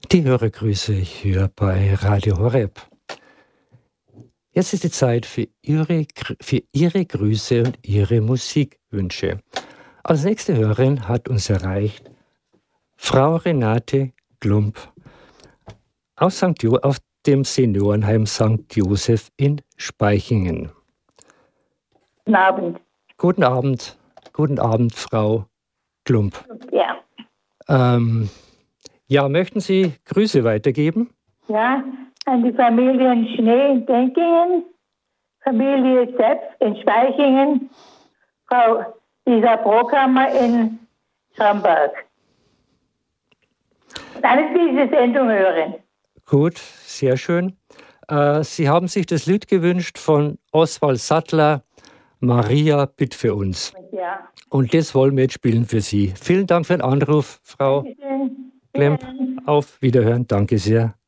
Die Hörergrüße hier bei Radio Horeb. Jetzt ist die Zeit für Ihre Grüße und Ihre Musikwünsche. Als nächste Hörerin hat uns erreicht Frau Renate Glump aus dem Seniorenheim St. Josef in Spaichingen. Guten Abend. Guten Abend. Guten Abend, Frau Glump. Ja. Ja, möchten Sie Grüße weitergeben? Ja, an die Familie Schnee in Denkingen, Familie Sepp in Spaichingen, Frau Lisa Brockhammer in Schramberg. Alles diese Sendung hören. Gut, sehr schön. Sie haben sich das Lied gewünscht von Oswald Sattler, Maria, bitt für uns. Ja. Und das wollen wir jetzt spielen für Sie. Vielen Dank für den Anruf, Frau Klemp. Auf Wiederhören. Danke sehr.